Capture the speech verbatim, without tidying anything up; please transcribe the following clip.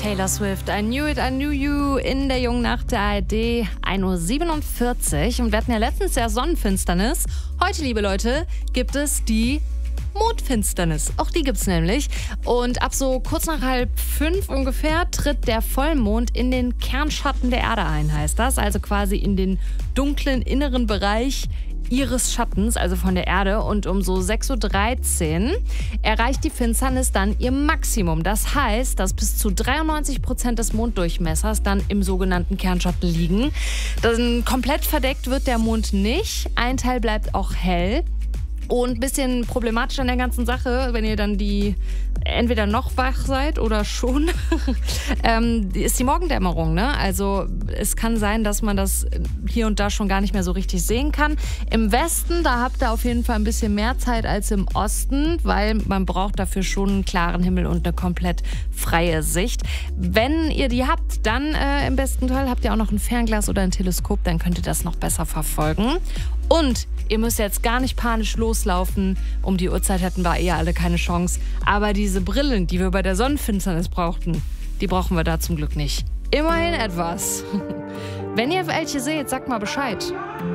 Taylor Swift, I Knew It, I Knew You in der jungen Nacht der A R D, ein Uhr siebenundvierzig. Und wir hatten ja letztens ja Sonnenfinsternis. Heute, liebe Leute, gibt es die Mondfinsternis. Auch die gibt's nämlich. Und ab so kurz nach halb fünf ungefähr tritt der Vollmond in den Kernschatten der Erde ein, heißt das. Also quasi in den dunklen inneren Bereich ihres Schattens, also von der Erde. Und um so sechs Uhr dreizehn erreicht die Finsternis dann ihr Maximum. Das heißt, dass bis zu dreiundneunzig Prozent des Monddurchmessers dann im sogenannten Kernschatten liegen. Dann komplett verdeckt wird der Mond nicht. Ein Teil bleibt auch hell. Und ein bisschen problematisch an der ganzen Sache, wenn ihr dann die entweder noch wach seid oder schon, ähm, ist die Morgendämmerung. Ne? Also es kann sein, dass man das hier und da schon gar nicht mehr so richtig sehen kann. Im Westen, da habt ihr auf jeden Fall ein bisschen mehr Zeit als im Osten, weil man braucht dafür schon einen klaren Himmel und eine komplett freie Sicht. Wenn ihr die habt, dann äh, im besten Fall habt ihr auch noch ein Fernglas oder ein Teleskop, dann könnt ihr das noch besser verfolgen. Und ihr müsst jetzt gar nicht panisch loslaufen. Um die Uhrzeit hätten wir eher alle keine Chance. Aber diese Brillen, die wir bei der Sonnenfinsternis brauchten, die brauchen wir da zum Glück nicht. Immerhin etwas. Wenn ihr welche seht, sagt mal Bescheid.